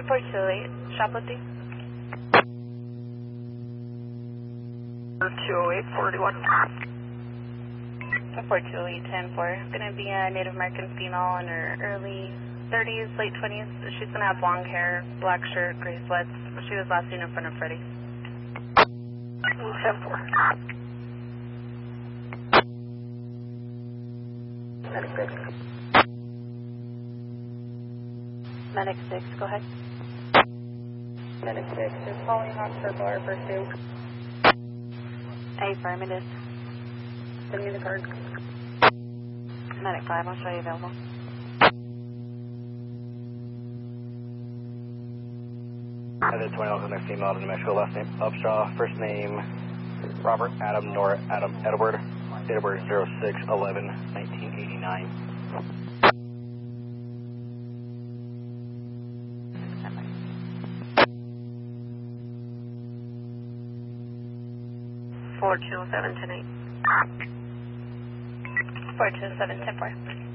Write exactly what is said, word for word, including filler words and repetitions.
four two eight, shoplifting. two oh eight, forty-one. four two eight, ten four. Going to be a Native American female in her early thirties, late twenties. She's going to have long hair, black shirt, gray sweats. She was last seen in front of Freddie. ten four. Medic six. Medic six, go ahead. Medic six is calling on for bar pursuit. Affirmative. Send me the card. Medic five, I'll show you available. Medic twenty, also next female to New Mexico, last name Upshaw, first name Robert Adam Nora Adam Edward, date of birth zero six eleven nineteen eighty-nine. four two seven, ten eight. four two seven, ten four.